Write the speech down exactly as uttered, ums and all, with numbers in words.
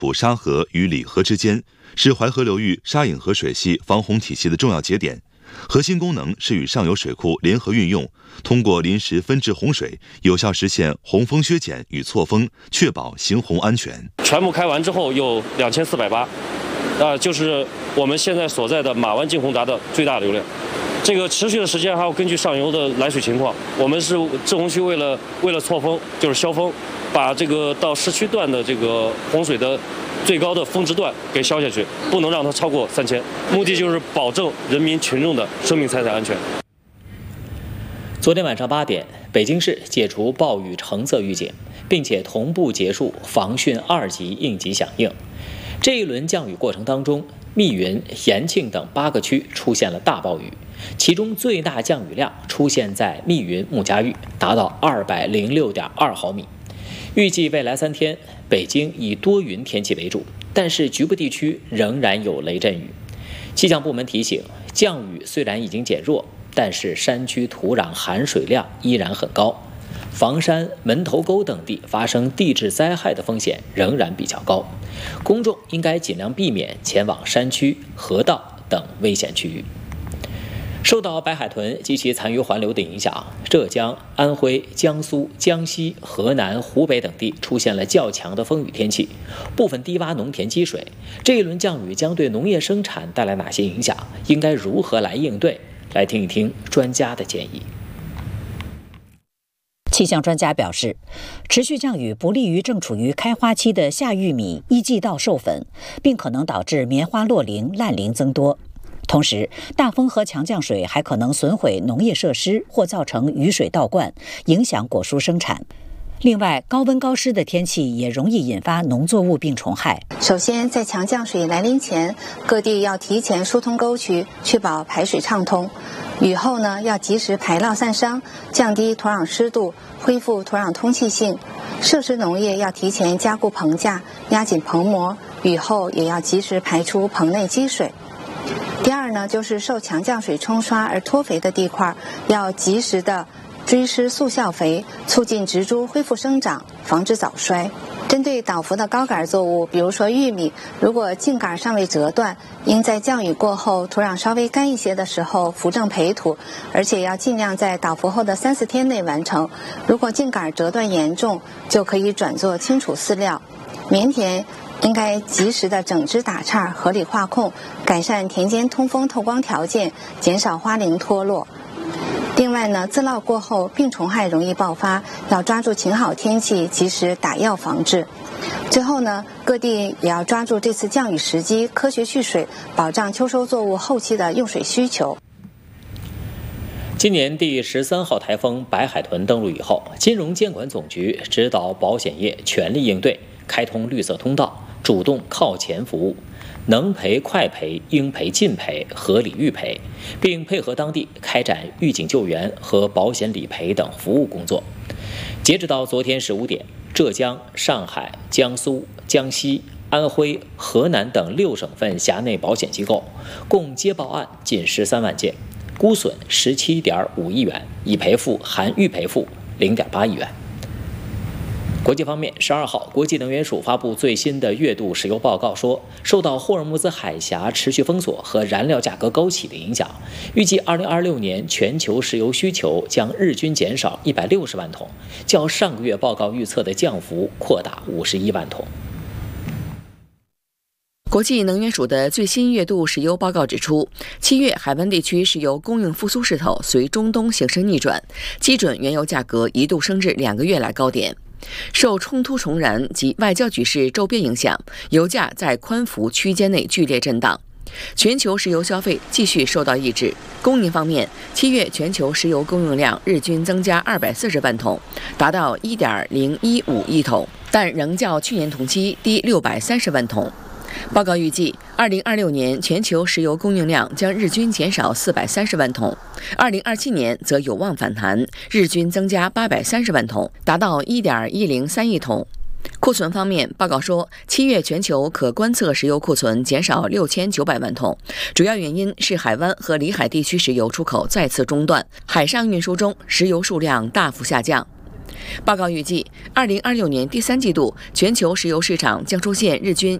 浦沙河与里河之间，是淮河流域沙引河水系防洪体系的重要节点。核心功能是与上游水库联合运用，通过临时分制洪水，有效实现洪峰削减与错峰，确保行洪安全。 全部开完之后有两千四百八，呃，就是我们现在所在的马湾进洪闸的最大流量。这个持续的时间还要根据上游的来水情况。我们是滞洪区为了为了错峰，就是消峰，把这个到市区段的这个洪水的最高的峰值段给消下去，不能让它超过三千。目的就是保证人民群众的生命财产安全。 昨天晚上八点，北京市解除暴雨橙色预警，并且同步结束防汛二级应急响应。这一轮降雨过程当中，密云、延庆等八个区出现了大暴雨，其中最大降雨量出现在密云穆家峪，达到二百零六点二毫米。预计未来三天，北京以多云天气为主，但是局部地区仍然有雷阵雨。气象部门提醒，降雨虽然已经减弱，但是山区土壤含水量依然很高，房山、门头沟等地发生地质灾害的风险仍然比较高，公众应该尽量避免前往山区、河道等危险区域。受到白海豚及其残余环流的影响，浙江、安徽、江苏、江西、河南、湖北等地出现了较强的风雨天气，部分低洼农田积水。这一轮降雨将对农业生产带来哪些影响？应该如何来应对？来听一听专家的建议。 气象专家表示，持续降雨不利于正处于开花期的夏玉米、一季稻授粉，并可能导致棉花落龄、烂龄增多。同时，大风和强降水还可能损毁农业设施或造成雨水倒灌，影响果蔬生产。另外，高温高湿的天气也容易引发农作物病虫害。 首先，在强降水来临前，各地要提前疏通沟渠，确保排水畅通。雨后呢，要及时排涝散沙，降低土壤湿度，恢复土壤通气性。设施农业要提前加固棚架，压紧棚膜，雨后也要及时排出棚内积水。第二呢，就是受强降水冲刷而脱肥的地块，要及时的追施速效肥，促进植株恢复生长，防止早衰。针对倒伏的高杆作物，比如说玉米，如果茎杆尚未折断，应在降雨过后，土壤稍微干一些的时候扶正培土，而且要尽量在倒伏后的三四天内完成。如果茎杆折断严重，就可以转做清除饲料。棉田应该及时的整枝打杈，合理化控，改善田间通风透光条件，减少花龄脱落。另外呢，自涝过后病虫害容易爆发，要抓住晴好天气及时打药防治。最后呢，各地也要抓住这次降雨时机，科学蓄水，保障秋收作物后期的用水需求。 今年第十三号台风白海豚登陆以后，金融监管总局指导保险业全力应对，开通绿色通道，主动靠前服务，能赔快赔，应赔尽赔，合理预赔，并配合当地开展预警救援和保险理赔等服务工作。截止到昨天十五点，浙江、上海、江苏、江西、安徽、河南等六省份辖内保险机构共接报案近十三万件，估损十七点五亿元，已赔付含预赔付零点八亿元。国际方面，十二号，国际能源署发布最新的月度石油报告说，受到霍尔木兹海峡持续封锁和燃料价格高企的影响，预计二零二六年全球石油需求将日均减少一百六十万桶，较上个月报告预测的降幅扩大五十一万桶。 国际能源署的最新月度石油报告指出，七月海湾地区石油供应复苏势头随中东形势逆转，基准原油价格一度升至两个月来高点。受冲突重燃及外交局势周边影响，油价在宽幅区间内剧烈震荡。全球石油消费继续受到抑制。供应方面，七月全球石油供应量日均增加二百四十万桶，达到一点零一五亿桶，但仍较去年同期低六百三十万桶。报告预计，二零二六年全球石油供应量将日均减少四百三十万桶，二零二七年则有望反弹，日均增加八百三十万桶，达到一点一零三亿桶。库存方面，报告说，七月全球可观测石油库存减少六千九百万桶，主要原因是海湾和里海地区石油出口再次中断，海上运输中石油数量大幅下降。 报告预计，二零二六年第三季度全球石油市场将出现日均